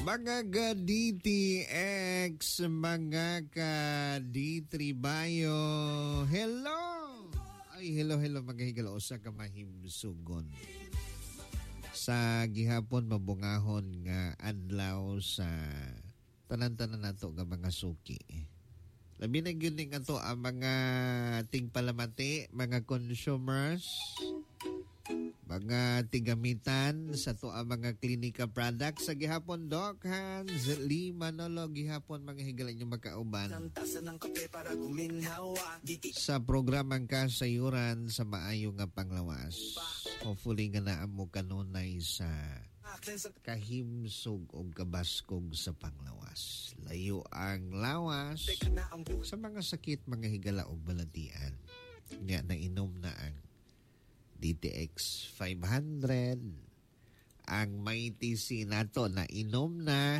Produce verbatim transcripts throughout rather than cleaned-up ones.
Mga ka-D T X, mga ka-D three Bayo, hello! Ay, hello, hello, mga higala, usa ka mahimsugon. Sa gihapon mabungahon nga adlaw sa tanan-tanan nato nga mga suki. Labi na yun nga to ang mga tingpalamati, mga consumers, mga tigamitan sa to ang mga klinika products sa gihapon Doc Hans Lee Manolo gihapon mga higala nyo makauban sa programang kasayuran sa maayo nga panglawas. Hopefully nga naa mo kanunay sa kahimsog o kabaskog sa panglawas. Layo ang lawas sa mga sakit, mga higala o balatian. Nga na inom na ang D T X five hundred, ang Mighty C nato na inom na.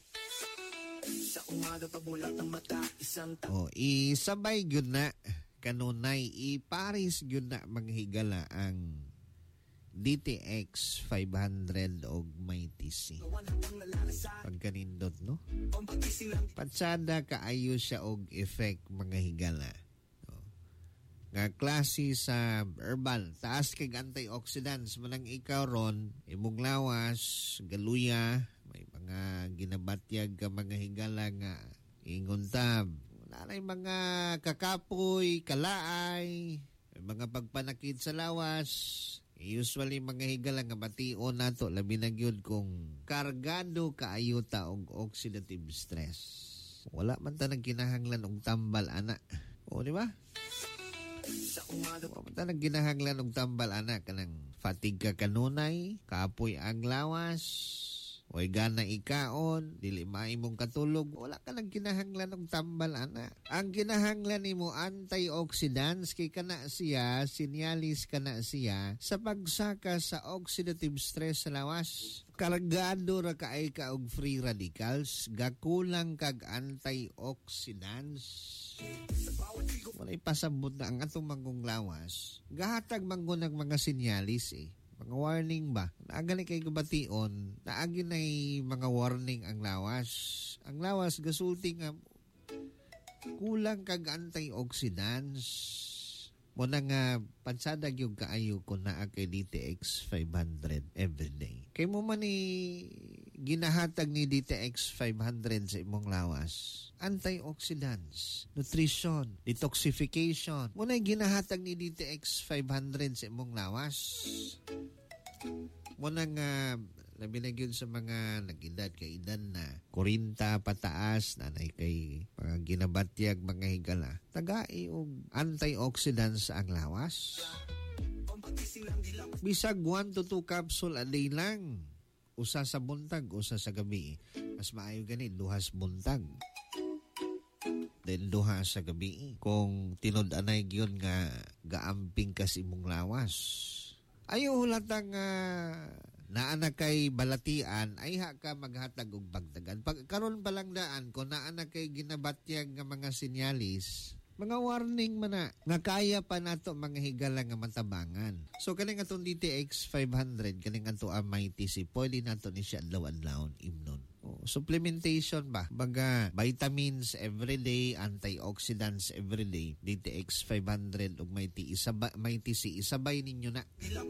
O isabay gyud na kanunay iparis gyud na mga higala ang D T X five hundred og Mighty C. Pagkanindot no? Patsada kaayo siya og effect mga higala. Nga klase sa herbal, taas kag antioxidants manang ikaw ron, imong lawas, galuya, may mga ginabatyag ka mga higala nga ingon tab. Wala na mga kakapoy, kalaay, may mga pagpanakit sa lawas. Usually mga higala nga bation nato labi na gyud kung kargado kaayo ta og oxidative stress. Wala man ta nang kinahanglan og tambal ana. O di ba? Wala man ginahanglan og tambal anak kanang fatigue ka kanunay, kapoy ang lawas, way gana ikaon, dili maimong katulog, wala ka nang ginahanglan og tambal ana. Ang ginahanglan nimo antioxidants kay kana siya, sinyalis kana siya sa pagsaka sa oxidative stress sa lawas. Kargado ra kaay ka og free radicals, gakulang kag antioxidants. Wala ipasabot na ang atong manggong lawas. Gahatag manggon ng mga sinyalis eh. Mga warning ba? Naagani kay kabation, naagi na'y mga warning ang lawas. Ang lawas, gasulti nga, kulang kag antioxidants. Muna nga, pansadag yung kaayo ko na kay D T X five hundred everyday. Kay mo man ni ginahatag ni D T X five hundred sa imong lawas. Antioxidants, nutrition, detoxification. Muna ginahatag ni D T X five hundred sa imong lawas. Muna nga, labi na yun sa mga nag-edad kay idan na kurinta pataas, nanay kay mga ginabatyag mga higala. Tagai og antioxidants ang lawas. Bisag one to two capsule a day lang. Usa sa buntag, usa sa gabi. Mas maayo gani, duhas buntag. Then duha sa gabi. Kung tinod-anay yun nga gaamping kasi mong lawas. Ayaw hulatang uh, naana kay balatian, ay ha ka maghatag og bagdagan. Pag karon pa lang daan, kung naana kay ginabatyag nga mga sinyalis, mga warning man na, nga kaya pa nato mga higala nga matabangan. So kaning atong D T X five hundred, kaning ato ang Mighty C, pwede nato ni siya adlaw-adlaw imnon. Oh, supplementation ba? Baga, vitamins everyday, antioxidants everyday, D T X five hundred ug Mighty isabay, Mighty C, isabay ninyo na.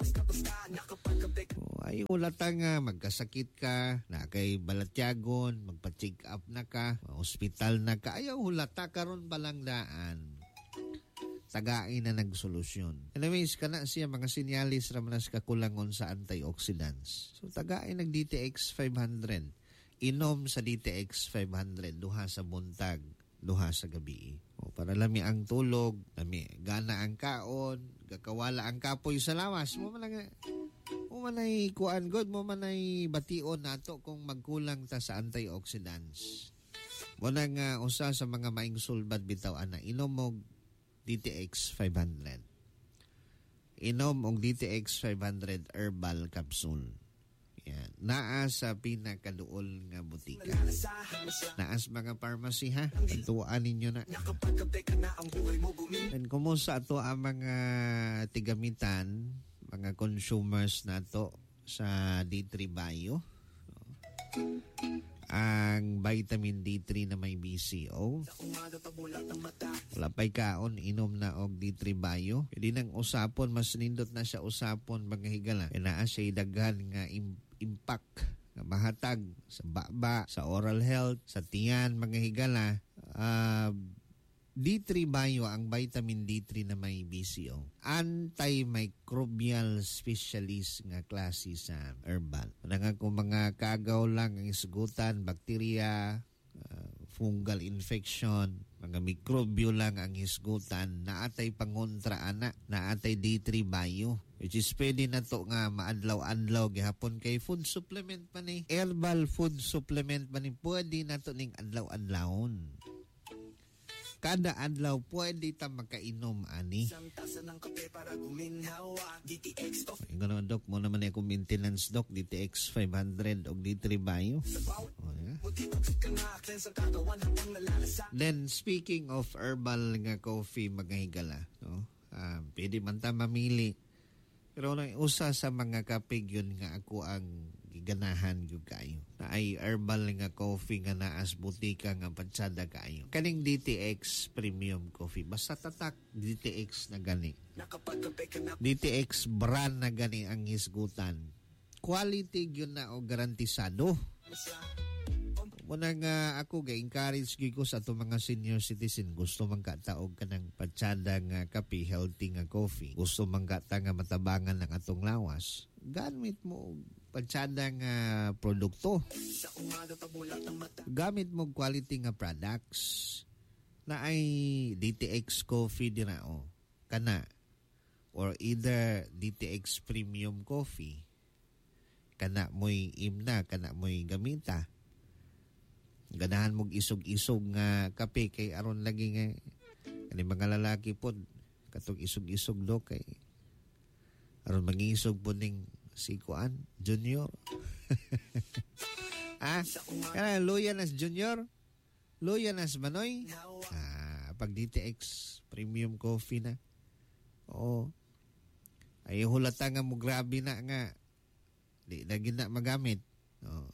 Oh, ay ulata nga magkasakit ka, na kay balatyagon, magpa-check up na ka, hospital na ka, ayaw hulata karon balang daan. Tagain na nagsolusyon. Anyways, kana siya mga sinyalis ramanas kakulangon sa antioxidants. So tagain nag D T X five hundred. Inom sa D T X five hundred, duha sa buntag, duha sa gabi. O, para lami ang tulog, lami gana ang kaon, gakawala ang kapoy sa lawas. Mo man lang, mo man ay kuan god, mo man ay bation nato kung magkulang ta sa antioxidants. Mo nang uh, usa sa mga maing sulbad bitaw ana, inom og D T X five hundred. Inom og D T X five hundred herbal capsule. Yan. Naa sa pinakaduol nga butika. Naas mga pharmacy ha. Tuwaan ninyo na. And kumusta ato ang mga tigamitan, mga consumers nato sa D three Bayo. ang vitamin D three na may B C O. Wala pa'y kaon, inom na og D three Bio. Pwede nang usapon, mas nindot na siya usapon mga higala. Kaya siya daghan nga im- impact nga mahatag sa baba, sa oral health, sa tiyan mga higala. Uh, D three Bio, ang vitamin D three na may B C O. Antimicrobial specialist nga klase sa herbal. Manang kung mga kagaw lang ang isgutan, bakterya, uh, fungal infection, mga mikrobyo lang ang isgutan, naatay pangontra ana, naatay D three Bio. Which is pwede na to nga maadlaw-adlaw gihapon kay food supplement pa ni. Herbal food supplement pa ni. Pwede na to ning adlaw-adlawon. Kada adlaw pwede ta makainom ani. Ay gano'n dok, mo naman ako maintenance dok, D T X five hundred o D three Bio. Oh, yeah. Then speaking of herbal nga coffee mga higala, no? Uh, pwede man ta mamili. Pero nang usa sa mga kapig yun nga ako ang giganahan yung kayo. Na ay herbal nga coffee nga naas butika nga pansada kayo. Kaning D T X premium coffee. Basta tatak D T X na gani. D T X brand na gani ang hisgutan. Quality yun na o garantisado. Muna nga ako ga-encourage ko sa itong mga senior citizen. Gusto mang kataog ka ng patsada nga kape, healthy nga coffee. Gusto mang kata nga matabangan ng atong lawas. Gamit mo patsada nga produkto. Gamit mo quality nga products na ay D T X coffee din na o. Kana. Or either D T X premium coffee. Kana mo'y imna, kana mo'y gamita. Ganahan mong isog-isog nga kape kay aron lagi nga kani mga lalaki po katong isog-isog do kay aron mangisog po ning si Kuan Junior. Ah, kana luya nas Junior, luya nas Manoy. Ah, pag D T X premium coffee na. Oo. Ay hulata nga mo grabe na nga. Di lagi na magamit. Oo.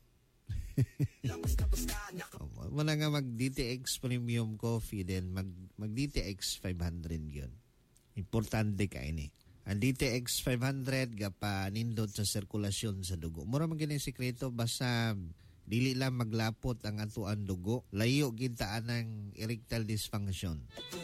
Wala nga mag D T X premium coffee then mag mag D T X five hundred yun. Importante ka ini. Ang D T X five hundred gapa nindot sa sirkulasyon sa dugo. Mura man gini sikreto basta dili lang maglapot ang atuan dugo. Layo kita anang erectile dysfunction.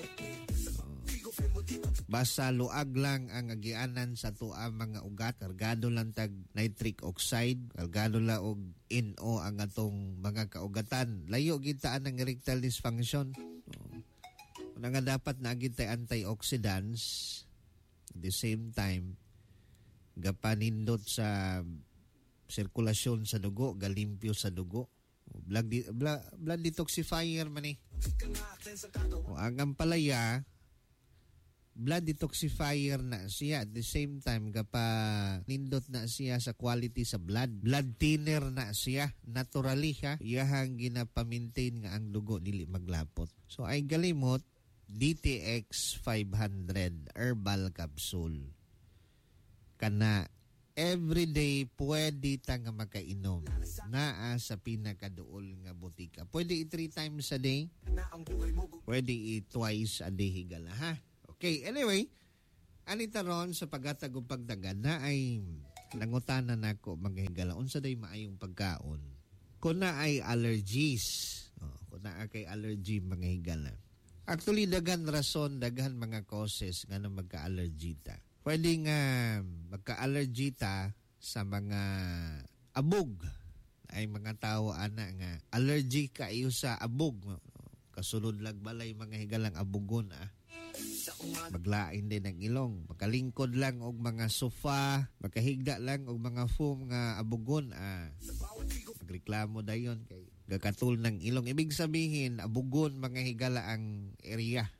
Basta luag lang ang agianan sa tuwa mga ugat. Kargado lang tag nitric oxide. Kargado lang og N O ang atong mga kaugatan. Layo gitaan ng erectile dysfunction. Una nga dapat na agitay antioxidants. At the same time, gapanindot sa sirkulasyon sa dugo, galimpyo sa dugo. Blood, di, blood, blood detoxifier man eh. O ang ampalaya, blood detoxifier na siya. At the same time, gapa nindot na siya sa quality sa blood. Blood thinner na siya. Naturally ha. Iyahang ginapamintain nga ang dugo dili maglapot. So ay galimot, D T X five hundred herbal capsule. Kana everyday pwede ta nga makainom. Naa sa pinakaduol nga butika. Pwede i three times a day. Pwede i twice a day higala ha. Okay, anyway, anita ron sa paghatag og pagdagan na ay nangutanan nako mga higala unsa day maayong pagkaon. Kung na ay allergies, oh, kung na kay allergy mga higala. Actually dagan rason, dagan mga causes nga na magka-allergy ta. Pwede nga magka-allergy ta sa mga abog. Ay mga tao ana nga allergy kaayo sa abog. Kasulod lag balay mga higalang abugon ah. Maglain din ang ilong, makalingkod lang og mga sofa, makahigda lang og mga foam nga abugon ah. Magreklamo dayon kay gakatul ng ilong. Ibig sabihin abugon mga higala ang area.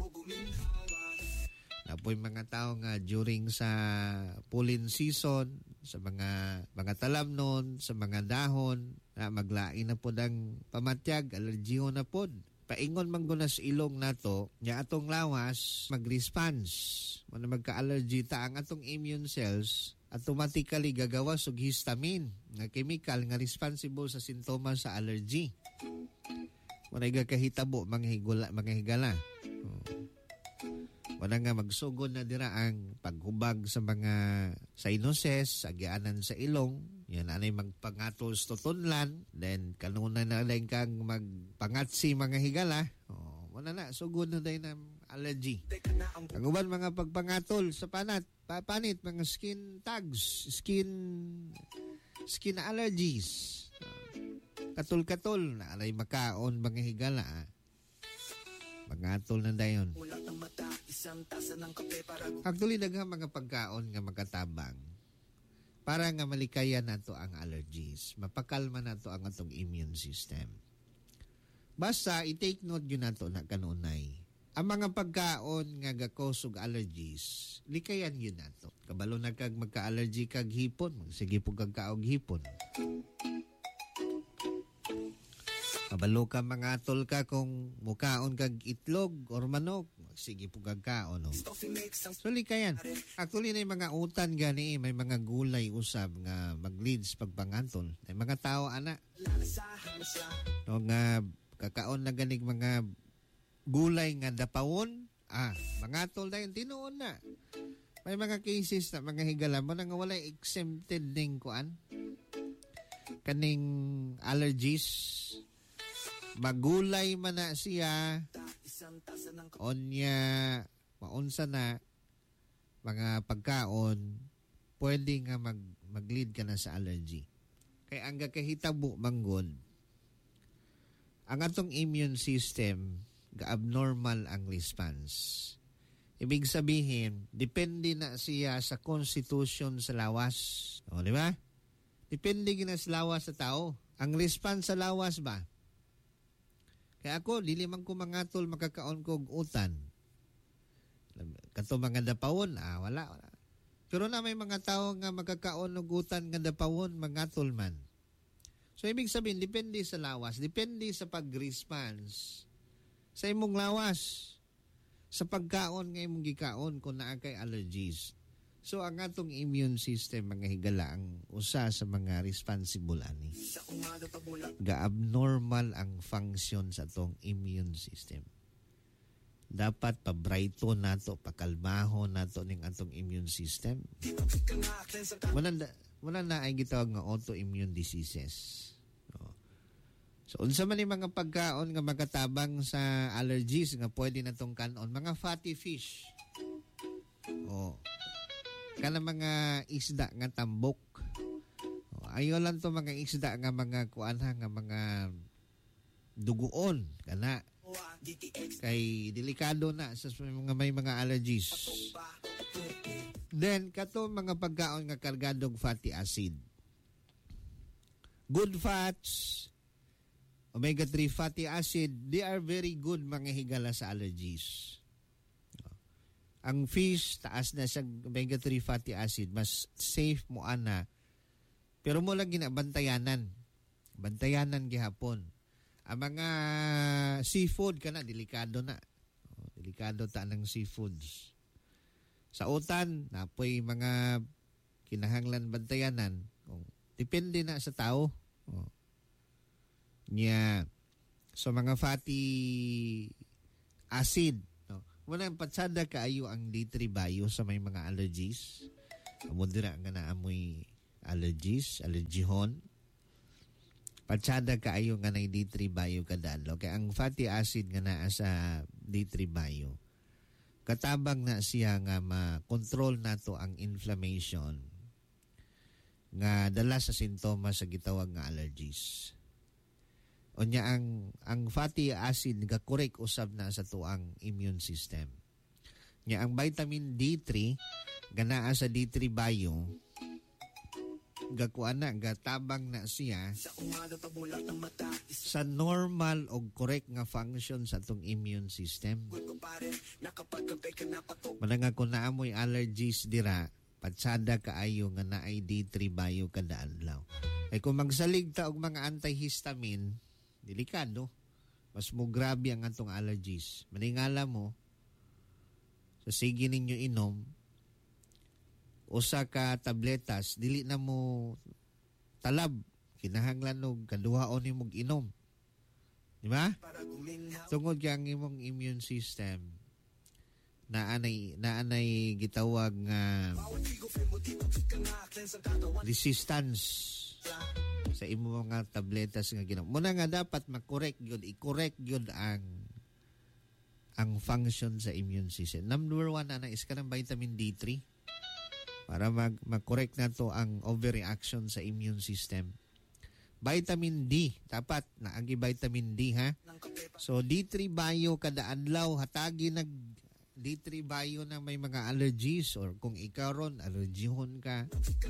Napoy mga tao nga during sa pollen season, sa mga mga talamnon, sa mga dahon, na maglain na pod ang pamatyag, alergiho na pod. Paingon man gunas ilong nato, nya atong lawas mag-response. Muna magka-allergy ta ang atong immune cells, automatically gagawas og histamine nga chemical nga responsible sa sintomas sa allergy. Wala nga kahitabo mga higala, mga higala. Oh. Wala nga magsugod na dira ang paghubag sa mga sinuses, agianan sa ilong. Yan anay magpangatol sa tutunlan. Then kanuna na lang kang magpangatsi mga higala. Oh, wala na, sugod na din ang allergy. Ang uban mga pagpangatol sa panat, papanit, mga skin tags, skin skin allergies. Katul-katul na alay makaon mga higala. Ah. Pangatol na dayon. Actually, daghang mga pagkaon nga makatabang para nga malikayan nato ang allergies. Mapakalma nato ang atong immune system. Basta, i-take note yun nato na kanunay. Ang mga pagkaon nga gakos og allergies, likayan yun nato. Kabalo na kag magka-allergy kag hipon, sige po kag kaog hipon. Kabalo ka mga atol ka kung mukaon kag itlog or manok, sige po kag kaon. No? So likayan. Actually na yung mga utan gani, may mga gulay usab nga mag-leads pagpangantol. May mga tao ana. No, nga kakaon na ganig mga gulay nga dapawon, ah, mga tol na yun, tinuon na. May mga cases na mga higala mo na nga walay exempted ning kuan. Kaning allergies. Magulay man na siya, onya, maunsa na, mga pagkaon, pwede nga mag, mag-lead ka na sa allergy. Kaya ang gakahitabo manggod, ang atong immune system, ga-abnormal ang response. Ibig sabihin, depende na siya sa constitution sa lawas. O, di ba? Depende na sa lawas sa tao. Ang response sa lawas ba? Kaya ako, dili man ko mga tol makakaon ko og utan. Kato mga dapawon, ah, wala, wala. Pero na may mga tao nga makakaon og utan nga dapawon, mga tol man. So, ibig sabihin, depende sa lawas. Depende sa pag-response sa imong lawas. Sa pagkaon nga imong gikaon kung naa kay allergies. So, ang atong immune system, mga higala, ang usa sa mga responsible ani. Ga-abnormal ang function sa atong immune system. Dapat pabrayto nato, pakalmaho nato ning atong immune system. Wala na, wala na ay gitawag nga autoimmune diseases. So, unsa man yung mga pagkaon nga makatabang sa allergies nga pwede natong kanon, mga fatty fish. O, kana mga isda nga tambok. O, ayo lang to mga isda nga mga kuan nga mga duguon kana. Kay delikado na sa mga may mga allergies. Then, kato mga pagkaon nga kargadong fatty acid. Good fats, omega three fatty acid, they are very good mga higala sa allergies. Ang fish, taas na sa omega three fatty acid, mas safe mo ana. Pero mo lang ginabantayanan. Bantayanan gihapon. Ang mga seafood ka na, delikado na. Delikado ta ng seafoods. Sa utan, napoy mga kinahanglan bantayanan. Depende na sa tao. Nya, so mga fatty acid, no? Muna ang patsada kaayo ang D three bio sa may mga allergies. Amundira nga na amoy allergies, allergihon. Patsada kaayo nga na D three bio kadalo. Kaya ang fatty acid nga naa sa D three bio, katabang na siya nga ma-control nato ang inflammation nga dala sa sintomas sa gitawag nga allergies. O niya ang ang fatty acid nga correct usab na sa tuang immune system. Niya ang vitamin D three ganaa sa D three bio gakuan na gatabang na siya sa normal o correct nga function sa atong immune system. Mananga kung naamoy allergies dira, patsada kaayo nga naay D three bio kada adlaw. Ay kung magsalig ta og mga antihistamine, delikado. Mas mo grabe ang atong allergies. Maningala mo, sa sige ninyo inom, usa ka tabletas dili na mo talab, kinahanglan og kaduhaon nimo inom. Di ba? Tungod kang imong immune system naanay naanay gitawag nga resistance sa imo mga tabletas nga ginom. Muna nga dapat makorek gyud, i-correct gyud ang ang function sa immune system. Number one na is ka ng vitamin D three para mag mag-correct na to ang overreaction sa immune system. Vitamin D, dapat naagi vitamin D ha. So D three bio kada adlaw hatagi nag D three bio na may mga allergies or kung ikaw ron allergihon ka.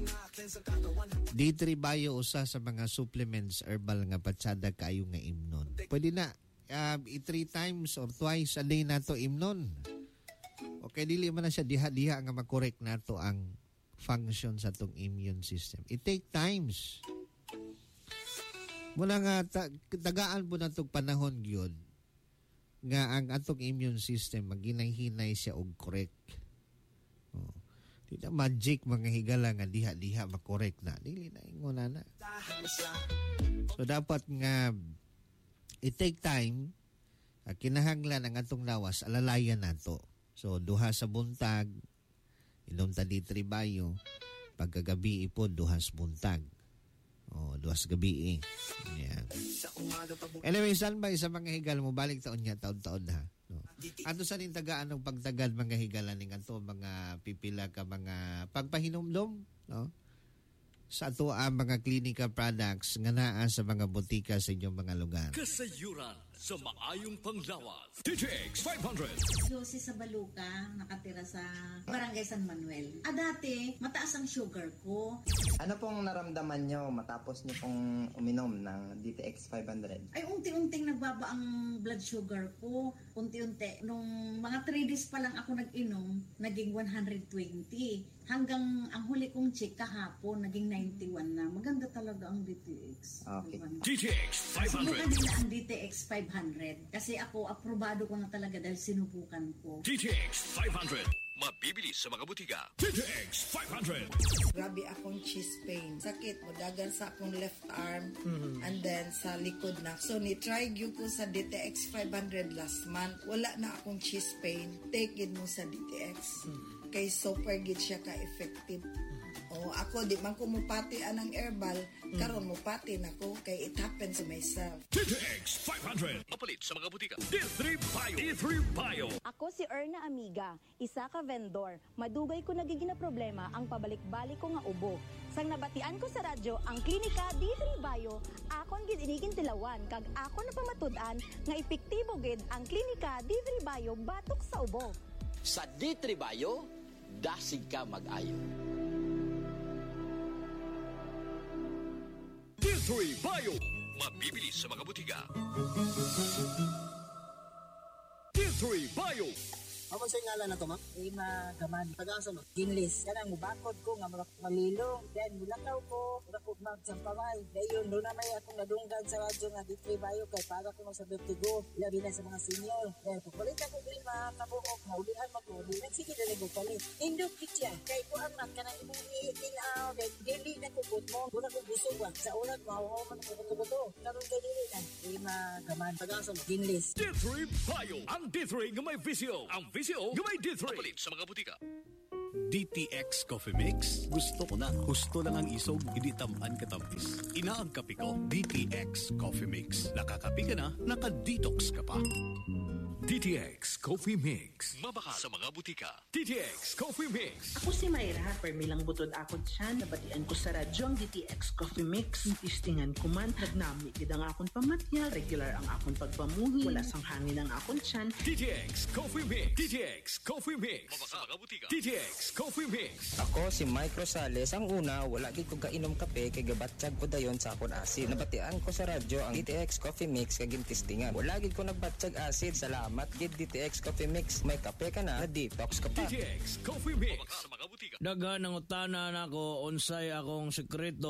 D three bio usa sa mga supplements herbal nga patsada kayo nga imnon. Pwede na uh, i three times or twice a day nato imnon. Okay, dili man na siya diha-diha nga makorek nato ang function sa tong immune system. It take times. Muna nga ta- tagaan po na itong panahon gyud nga ang atong immune system maginay-hinay siya og correct. Oh. Di na magic mga higala nga diha-diha makorek na. Dili na ingon na. So dapat nga it take time. Uh, kinahanglan ang atong lawas alalayan nato. So duha sa buntag inom ta D three bio, pagkagabi ipod duhas buntag. Oh, duhas gabi eh. Yeah. Anyway, standby sa mga higal mo, balik taon niya, taon-taon ha. No. Ato sa ning tagaan ng pagtagad mga higalan ning ato mga pipila ka mga pagpahinomdom, no? Sa ato ang mga klinika products nga naa sa mga butika sa inyong mga lugar. Kasayuran sa maayong panglawas. D T X five hundred. Yosi sa Baluka, nakatira sa Barangay San Manuel. Ah, dati, mataas ang sugar ko. Ano pong naramdaman nyo matapos nyo pong uminom ng D T X five hundred? Ay, unti-unting nagbaba ang blood sugar ko. Unti-unti. Nung mga three days pa lang ako nag-inom, naging one hundred twenty. Hanggang ang huli kong check kahapon, naging ninety-one na. Maganda talaga ang D T X. Okay. D T X five hundred. Sinubukan nila ang D T X five hundred. Kasi ako, aprobado ko na talaga dahil sinubukan ko. D T X five hundred. Mabibili sa mga butika. D T X five hundred. Grabe akong chest pain. Sakit mo dagan sa akong left arm mm-hmm. and then sa likod na. So ni-try gyud ko sa D T X five hundred last month. Wala na akong chest pain. Take it mo sa D T X. Mm-hmm. Kay super gid siya ka-effective. Oh, ako di man ko mupati anang herbal, mm. karon mupati nako kay it happens to myself. D T X five hundred. Mapalit sa mga butika. D three bio. D three bio. Ako si Erna Amiga, isa ka vendor. Madugay ko nagiging na problema ang pabalik-balik ko nga ubo. Sang nabatian ko sa radyo ang klinika D three bio, akon gid inigin tilawan kag ako na pamatud-an nga epektibo gid ang klinika D three bio batok sa ubo. Sa D three bio, dasig ka mag-ayo. D three bio. Mabibili sa mga butika. D three bio. Amo sa ngalan na to, ma'am? Ima Gaman. Taga-asa, ma'am? Ginlis. Kanang mubakod ko nga marak malilong. Then mulakaw ko, rakot magsampaway. Dayon, doon na may akong nadunggan sa radyo nga D three bio kay para ko sa vertigo. Labi na sa mga senior. Then pupulit ako din mga kabuok. Maulihan mag-uli. Nagsige na nag palit. Indok kitya. Kay kuan man ka nang imong i-inaw. Then dili na kubot mo. Muna kong gusuwan. Sa ulat, mahuhaw man ako kubuto. Karoon kay dili na. Ima Gaman. Taga-asa, ma'am? Ginlis. D three bio. Ang D three nga may visio. Ang visio nga may D three. Mapalit sa mga butika. D T X Coffee Mix. Gusto ko na. Gusto lang ang isog, hindi tamaan katamis. Inaang kape ko, D T X Coffee Mix. Nakakape ka na, naka-detox ka pa. D T X Coffee Mix. Mabaka sa mga butika. D T X Coffee Mix. Ako si Mayra, permilang butod ako dyan. Nabatian ko sa radyo ang D T X Coffee Mix. Istingan ko man, nagnami gid ang akong pamatya. Regular ang akong pagpamuhi. Wala sang hangin ang akong tiyan. D T X Coffee Mix. D T X Coffee Mix. Mabaka sa mga butika. D T X Coffee Mix. Ako si Mike Rosales. Ang una, wala gid ko kainom kape kay gabatsyag ko dayon sa akon acid. Nabatian ko sa radyo ang D T X Coffee Mix kay gintistingan. Wala gid ko nagbatsyag acid. Salamat gid D T X Coffee Mix. May kape ka na, na-detox ka pa. D T X Coffee Mix. Mabaka sa mga butika. Daga nang utana nako unsay akong sekreto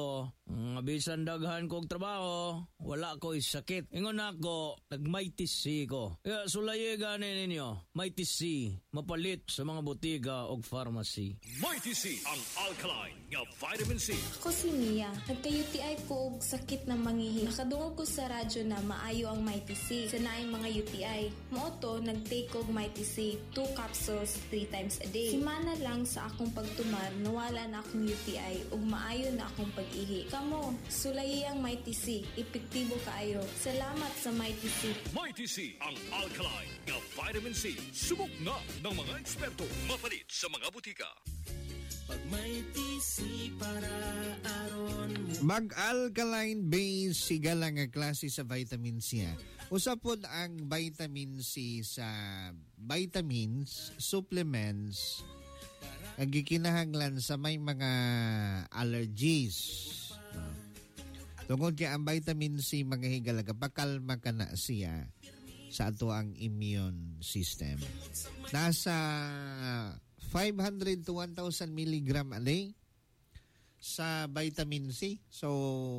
Nga bisan daghan kog trabaho, wala ko sakit. Ingon ako, nag-mighty C ko. Kaya sulaye gani ninyo, Mighty C, mapalit sa mga butika o pharmacy. Mighty C, ang alkaline nga vitamin C. Ako si Mia, nagka-U T I ko og sakit na mangihi. Nakadungog ko sa radyo na maayo ang Mighty C. Sanaing mga U T I. Mooto, nag-take og Mighty C, two capsules, three times a day. Simana lang sa akong pagtumar, nawala na akong U T I ug maayo na akong pag-ihi. Kamo, sulayi ang Mighty C. Epektibo kaayo. Salamat sa Mighty C. Mighty C, ang alkaline nga vitamin C. Subok na ng mga eksperto. Mapalit sa mga butika. Pag Mighty C para aron mo. Mag-alkaline base sigala nga klase sa vitamin C. Usapod ang vitamin C sa vitamins, supplements, ang gikinahanglan sa may mga allergies. Tungod kay ang vitamin C mga higalaga, pakalma ka na siya sa ato ang immune system. Nasa five hundred to one thousand milligram a day sa vitamin C. So,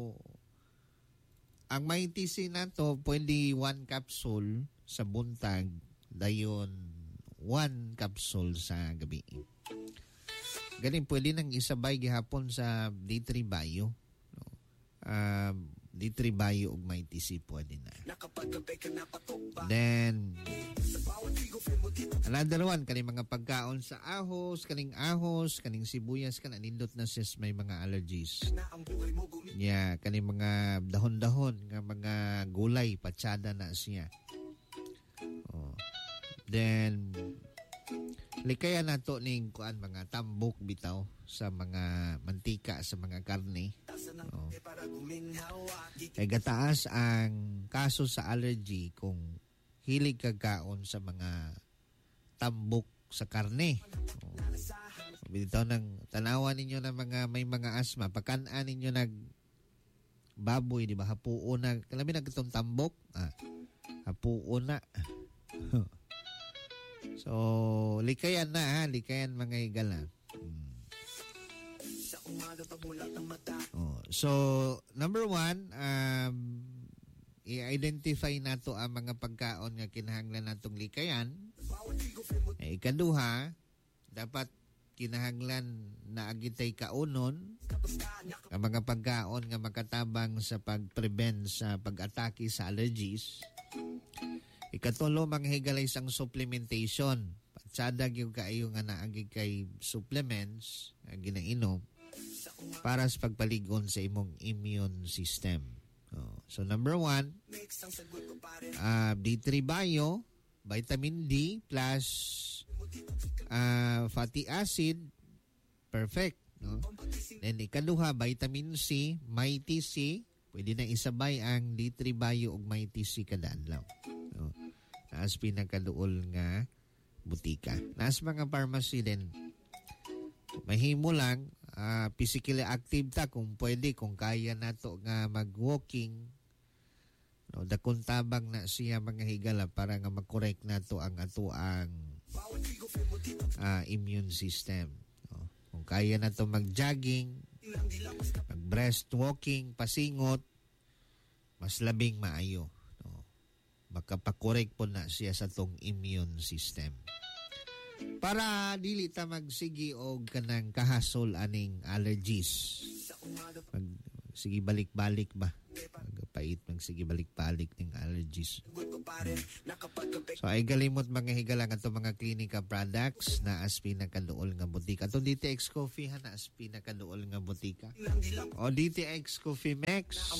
ang Mighty C na to, pwede one capsule sa buntag, dayon one capsule sa gabi. Galing, pwede nang isabay gihapon sa D three Bio. Uh, D three Bio ug Mighty C pwede na. Then, another one, kaning mga pagkaon sa ahos, kaning ahos, kaning sibuyas, kan anindot na sis may mga allergies. Yeah, kaning mga dahon-dahon, nga mga gulay, patsada na siya. Oh. Then, likaya na to ning kuan mga tambok bitaw sa mga mantika, sa mga karne. Oh. Kay gataas ang kaso sa allergy kung hilig kagkaon sa mga tambok sa karne. Oh. Bitaw nang tanawan ninyo na mga may mga asma, pagkanaan ninyo nag baboy, di ba? Hapuon na, kalami na itong tambok. Ah, hapuon na. So, likayan na ha. Likayan mga higala. Hmm. Oh, so, number one, um, i-identify na to ang mga pagkaon nga kinahanglan natong likayan. Eh, ikaduha, dapat kinahanglan na agitay kaunon ang mga pagkaon nga makatabang sa pag-prevent sa pag-atake sa allergies. Ikatulo, manghigalay sang supplementation. Patsadag yung kaayo nga naagi kay supplements nga ginainom para sa pagpaligon sa imong immune system. Oh. So, number one, uh, D three Bio, vitamin D plus uh, fatty acid, perfect. No? Then, ikaduha, vitamin C, Mighty C, pwede na isabay ang D three Bio ug Mighty C kada adlaw. No? Naas pinakaduol nga butika. Naas mga pharmacy din. Mahimo lang, uh, physically active ta kung pwede, kung kaya nato nga mag-walking. No, dakon tabang na siya mga higala para nga mag-correct nato ang ato ang uh, immune system. No? Kung kaya nato mag-jogging, mag-breast walking, pasingot, mas labing maayo. Makapakorek po na siya sa tong immune system. Para dili ta magsigi og kanang kahasol aning allergies. Mag, sige balik-balik ba? Magpait magsige balik-balik ning allergies. So ay galimot mga higala nga to mga klinika products na as pinakaduol nga butika. Itong D T X Coffee ha na as pinakaduol nga butika. O D T X Coffee Mix.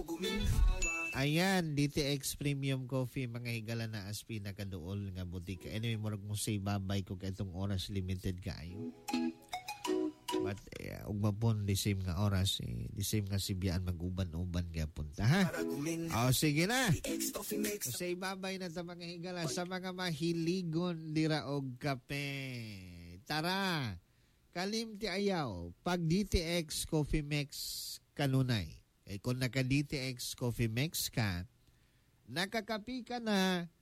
Ayan, D T X Premium Coffee, mga higala na as pinakaduol nga butika. Anyway, murag mo say babay ko kay itong oras limited kayo. But, eh, ugma po, the same nga oras, eh, the same nga si Biyaan mag-uban-uban kaya punta, ha? O, sige na. Say babay na sa mga higala, sa mga mahiligon dira og kape. Tara, kalim ti ayaw, pag D T X Coffee Mix kanunay. Eh, kung naka-D T X Coffee Mix ka, nakakapi ka na,